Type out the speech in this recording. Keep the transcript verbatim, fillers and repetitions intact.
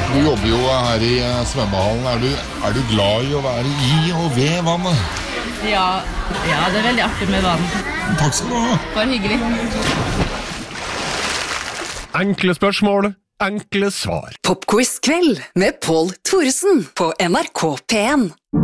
Du jobber jo her i svømmehallen. Er du, er du glad i å være i og ved vannet? Ja, ja, det er veldig artig med vann. Takk skal du ha. Bare hyggelig. Enkle spørsmål, enkle svar. Popquiz kveld med Pål Thoresen på N R K P en.